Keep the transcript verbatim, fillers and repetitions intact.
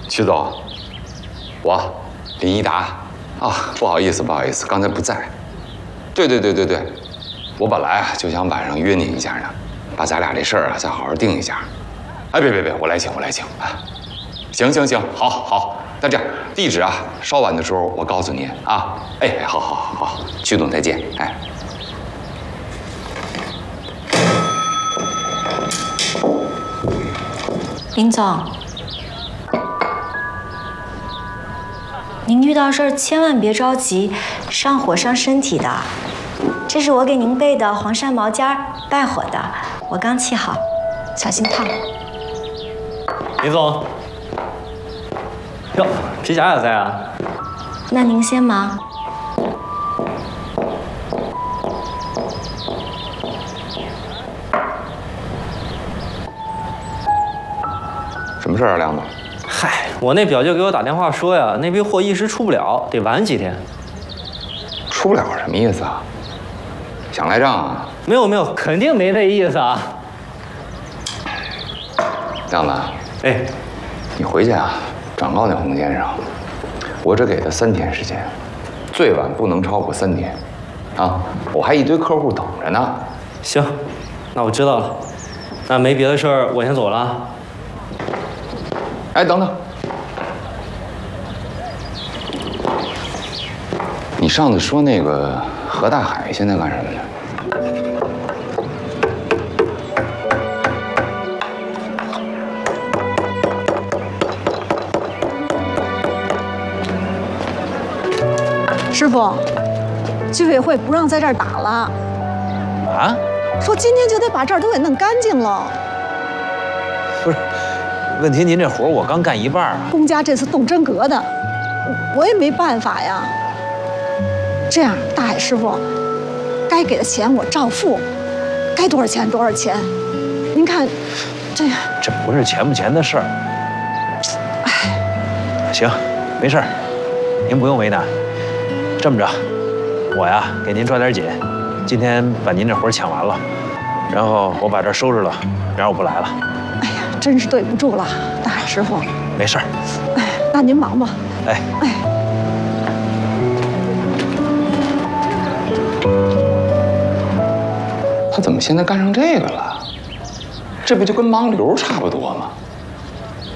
曲总，我林一达啊，不好意思，不好意思，刚才不在。对对对对对，我本来啊就想晚上约你一下呢，把咱俩这事儿啊再好好定一下。哎，别别别，我来请，我来请啊！行行行，好好，那这样地址啊，稍晚的时候我告诉您啊。哎，好好好好，曲总再见，哎。 林总，您遇到事儿千万别着急，上火伤身体的。这是我给您备的黄鳝毛尖儿，败火的，我刚沏好，小心烫。 林总，哟，皮夹也在啊。 那您先忙。 什么事儿啊，亮子？ 嗨，我那表舅给我打电话说呀，那批货一时出不了，得晚几天。 出不了什么意思啊？想赖账啊？ 没有没有，肯定没那意思啊。 亮子， 哎， 你回去啊，转告那洪先生，我只给他三天时间，最晚不能超过三天。啊，我还一堆客户等着呢。 行，那我知道了。那没别的事儿，我先走了。 哎，等等！你上次说那个何大海现在干什么呢？ 师傅，居委会不让在这儿打了。 啊？ 说今天就得把这儿都给弄干净了。 不是。 问题您这活我刚干一半啊！ 公家这次动真格的，我也没办法呀。这样，大海师傅，该给的钱我照付，该多少钱多少钱。您看，这这不是钱不钱的事儿。哎，行，没事儿，您不用为难。这么着，我呀给您抓点紧，今天把您这活抢完了，然后我把这儿收拾了，然后我不来了。 真是对不住了，大海师傅。 没事儿。 哎，那您忙吧。 哎哎。 他怎么现在干上这个了？这不就跟盲流差不多吗？